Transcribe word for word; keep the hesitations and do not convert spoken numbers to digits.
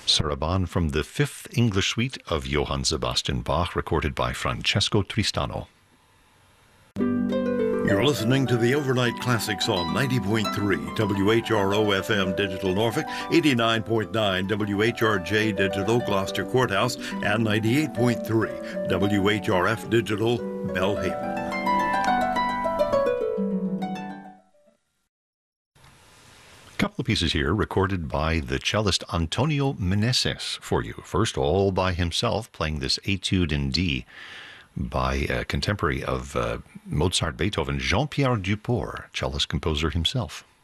Sarabande from the Fifth English Suite of Johann Sebastian Bach, recorded by Francesco Tristano. You're listening to the Overnight Classics on ninety point three W H R O F M Digital Norfolk, eighty-nine point nine W H R J Digital Gloucester Courthouse, and ninety-eight point three W H R F Digital Belhaven. Couple of pieces here recorded by the cellist Antonio Meneses for you. First, all by himself, playing this Etude in D by a contemporary of uh, Mozart, Beethoven, Jean-Pierre Duport, cellist composer himself.